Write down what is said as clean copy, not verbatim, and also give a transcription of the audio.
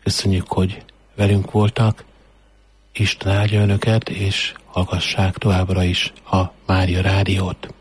Köszönjük, hogy velünk voltak. Isten áldja önöket, és hallgassák továbbra is a Mária Rádiót.